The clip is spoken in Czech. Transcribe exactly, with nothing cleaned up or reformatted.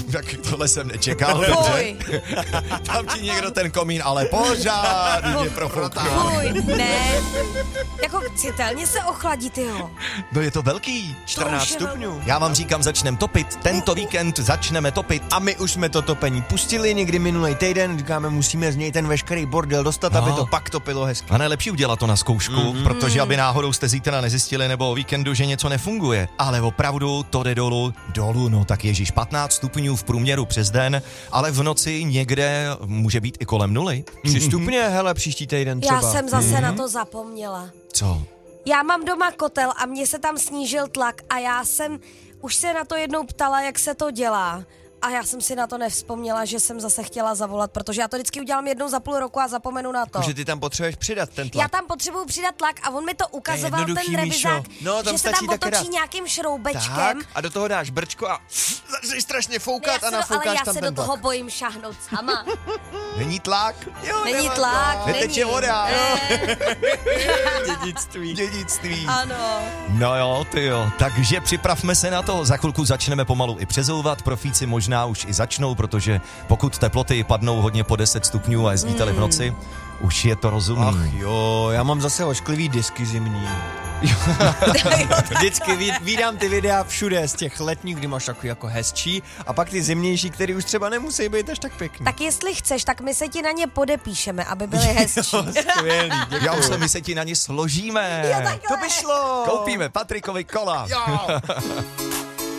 Tak tohle jsem nečekal, dobře. Tam ti někdo ten komín, ale pořádně profouknul. Fuj, ne. Jako citelně se ochladí, tyjo. No je to velký. čtrnáct stupňů. Já vám říkám, začneme topit. Tento víkend začneme topit. A my už jsme to topení pustili někdy minulý týden, říkáme, musíme z něj ten veškerý bordel dostat, no. aby to pak topilo hezky. A nejlepší udělat to na zkoušku, mm-hmm. protože aby náhodou jste zítra nezjistili nebo o víkendu, že něco nefunguje. Ale opravdu to jde dolů, dolů, no tak ježíš, patnáct stupňů v průměru přes den, ale v noci někde může být i kolem nuly. Tři stupně, hele, příští týden třeba. Já jsem zase mm-hmm. na to zapomněla. Co? Já mám doma kotel a mně se tam snížil tlak a já jsem už se na to jednou ptala, jak se to dělá. A já jsem si na to nevzpomněla, že jsem zase chtěla zavolat, protože já to vždycky udělám jednou za půl roku a zapomenu na to. Že ty tam potřebuješ přidat ten tlak. Já tam potřebuju přidat tlak a on mi to ukazoval, ten Míšo. revizák, No, tam že se tam otočí dát. nějakým šroubečkem. Tak, a do toho dáš brčko a začneš strašně foukat já a nafoukáš ale já tam se ten do toho tlak. bojím šáhnout sama. Není tlak? Jo, Není tlak, není. Neteče voda. Dědictví. Dědictví. Ano. No jo, ty jo. Takže připravme se na to. Za chvilku začneme pomalu i přezouvat. Profíci možná už i začnou, protože pokud teploty padnou hodně po deset stupňů a jezdíte-li v noci, už je to rozumný. Ach jo, já mám zase ošklivý disky zimní. Vždycky ví, vídám ty videa všude z těch letních, kdy máš takový jako hezčí, a pak ty zimnější, které už třeba nemusí být až tak pěkný. Tak jestli chceš, tak my se ti na ně podepíšeme, aby byly hezčí. Jo, skvělý, děkuju. Já už se my se ti na ně složíme. Jo, takhle. To by šlo. Koupíme Patrikovi kola. Jo.